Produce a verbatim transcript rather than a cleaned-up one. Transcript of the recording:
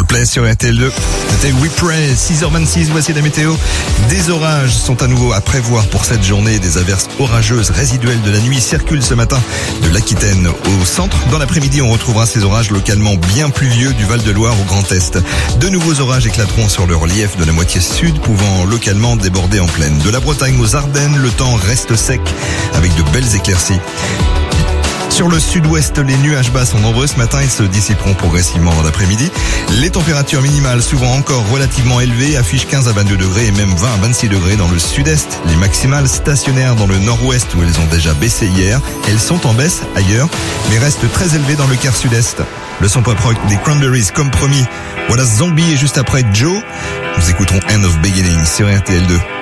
Coldplay sur R T L deux. C'était We Pray, six heures vingt-six, voici la météo. Des orages sont à nouveau à prévoir pour cette journée. Des averses orageuses résiduelles de la nuit circulent ce matin de l'Aquitaine au centre. Dans l'après-midi, on retrouvera ces orages localement bien pluvieux du Val-de-Loire au Grand Est. De nouveaux orages éclateront sur le relief de la moitié sud, pouvant localement déborder en plaine. De la Bretagne aux Ardennes, le temps reste sec avec de belles éclaircies. Sur le sud-ouest, les nuages bas sont nombreux ce matin, ils se dissiperont progressivement dans l'après-midi. Les températures minimales, souvent encore relativement élevées, affichent quinze à vingt-deux degrés et même vingt à vingt-six degrés dans le sud-est. Les maximales stationnaires dans le nord-ouest où elles ont déjà baissé hier. Elles sont en baisse ailleurs, mais restent très élevées dans le quart sud-est. Le son pop rock des Cranberries, comme promis. Voilà Zombie et juste après Joe, nous écouterons End of Beginning sur R T L deux.